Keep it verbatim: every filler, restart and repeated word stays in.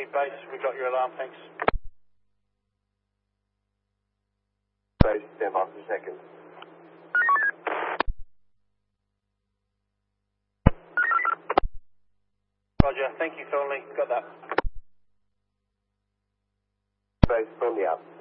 Thornley base, we got your alarm, thanks. Base, stand by for a second. Roger, thank you Thornley, got that. Base, Thornley up.